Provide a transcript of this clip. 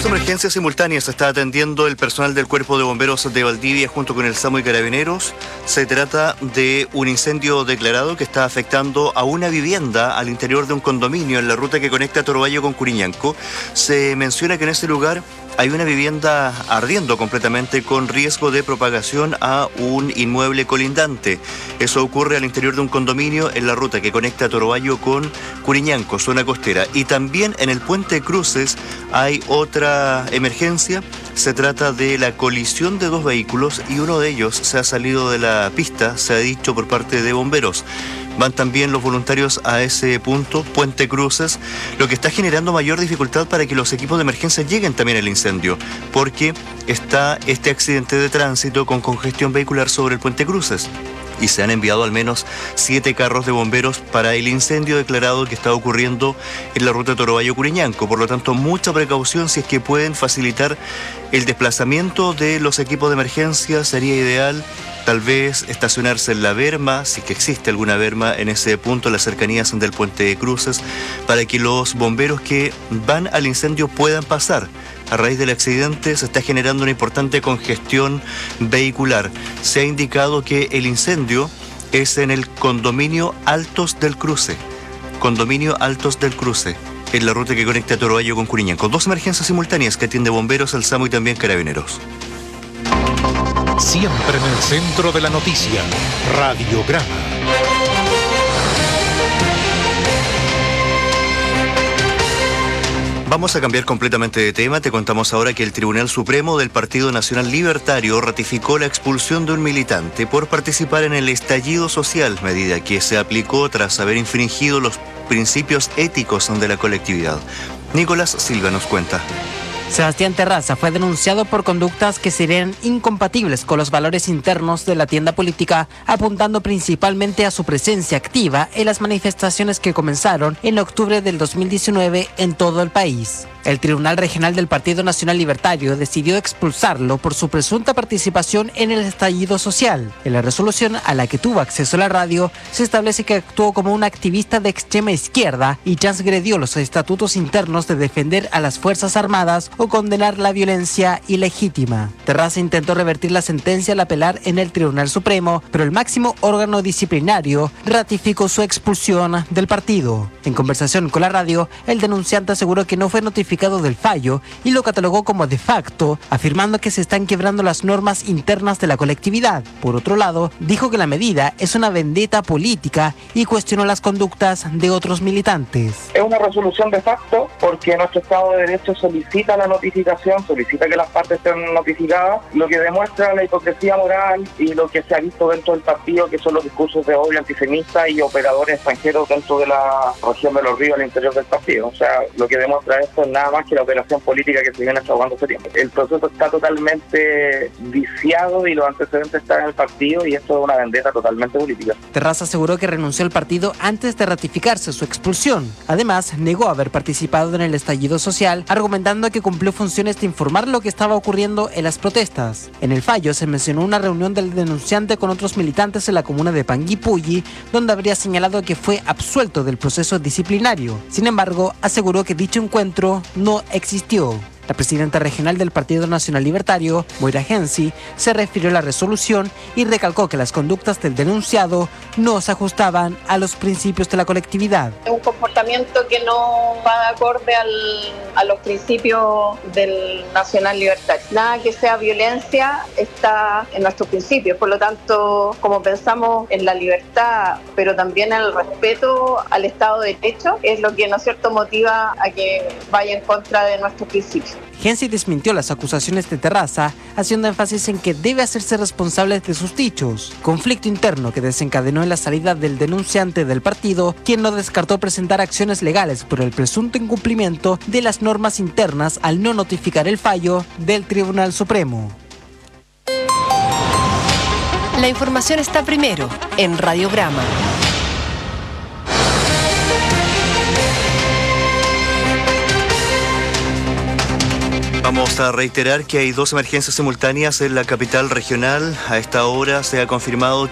Dos emergencias simultáneas está atendiendo el personal del Cuerpo de Bomberos de Valdivia junto con el SAMU y Carabineros. Se trata de un incendio declarado que está afectando a una vivienda al interior de un condominio en la ruta que conecta Torobayo con Curiñanco. Se menciona que en ese lugar hay una vivienda ardiendo completamente con riesgo de propagación a un inmueble colindante. Eso ocurre al interior de un condominio en la ruta que conecta Torobayo con Curiñanco, zona costera. Y también en el puente Cruces hay otra emergencia. Se trata de la colisión de dos vehículos y uno de ellos se ha salido de la pista, se ha dicho por parte de bomberos. Van también los voluntarios a ese punto, Puente Cruces, lo que está generando mayor dificultad para que los equipos de emergencia lleguen también al incendio, porque está este accidente de tránsito con congestión vehicular sobre el Puente Cruces. Y se han enviado al menos 7 carros de bomberos para el incendio declarado que está ocurriendo en la ruta Torobayo-Curiñanco. Por lo tanto, mucha precaución si es que pueden facilitar el desplazamiento de los equipos de emergencia. Sería ideal tal vez estacionarse en la berma, si es que existe alguna berma en ese punto, en las cercanías del Puente de Cruces, para que los bomberos que van al incendio puedan pasar. A raíz del accidente se está generando una importante congestión vehicular. Se ha indicado que el incendio es en el condominio Altos del Cruce. Condominio Altos del Cruce, en la ruta que conecta Torobayo con Curiñanco. Dos emergencias simultáneas que atiende bomberos, el SAMU y también Carabineros. Siempre en el centro de la noticia, Radiograma. Vamos a cambiar completamente de tema. Te contamos ahora que el Tribunal Supremo del Partido Nacional Libertario ratificó la expulsión de un militante por participar en el estallido social, medida que se aplicó tras haber infringido los principios éticos de la colectividad. Nicolás Silva nos cuenta. Sebastián Terraza fue denunciado por conductas que serían incompatibles con los valores internos de la tienda política, apuntando principalmente a su presencia activa en las manifestaciones que comenzaron en octubre del 2019 en todo el país. El Tribunal Regional del Partido Nacional Libertario decidió expulsarlo por su presunta participación en el estallido social. En la resolución a la que tuvo acceso la radio, se establece que actuó como un activista de extrema izquierda y transgredió los estatutos internos de defender a las Fuerzas Armadas o condenar la violencia ilegítima. Terraza intentó revertir la sentencia al apelar en el Tribunal Supremo, pero el máximo órgano disciplinario ratificó su expulsión del partido. En conversación con la radio, el denunciante aseguró que no fue notificado del fallo y lo catalogó como de facto, afirmando que se están quebrando las normas internas de la colectividad. Por otro lado, dijo que la medida es una vendetta política y cuestionó las conductas de otros militantes. Es una resolución de facto porque nuestro Estado de Derecho solicita la notificación, solicita que las partes estén notificadas, lo que demuestra la hipocresía moral y lo que se ha visto dentro del partido, que son los discursos de odio antisemita y operadores extranjeros dentro de la región de los ríos al interior del partido. O sea, lo que demuestra esto es nada más que la operación política que se viene trabajando hace tiempo. El proceso está totalmente viciado y los antecedentes están en el partido y esto es una vendetta totalmente política. Terraza aseguró que renunció al partido antes de ratificarse su expulsión. Además, negó haber participado en el estallido social, argumentando que cumplió funciones de informar lo que estaba ocurriendo en las protestas. En el fallo se mencionó una reunión del denunciante con otros militantes en la comuna de Panguipulli, donde habría señalado que fue absuelto del proceso disciplinario. Sin embargo, aseguró que dicho encuentro no existió. La presidenta regional del Partido Nacional Libertario, Moira Gensi, se refirió a la resolución y recalcó que las conductas del denunciado no se ajustaban a los principios de la colectividad. Es un comportamiento que no va de acorde a los principios del Nacional Libertario. Nada que sea violencia está en nuestros principios, por lo tanto, como pensamos en la libertad, pero también en el respeto al Estado de Derecho, es lo que, ¿no es cierto?, motiva a que vaya en contra de nuestros principios. Gensi desmintió las acusaciones de Terraza, haciendo énfasis en que debe hacerse responsable de sus dichos. Conflicto interno que desencadenó en la salida del denunciante del partido, quien no descartó presentar acciones legales por el presunto incumplimiento de las normas internas al no notificar el fallo del Tribunal Supremo. La información está primero en Radiograma. Vamos a reiterar que hay dos emergencias simultáneas en la capital regional. A esta hora se ha confirmado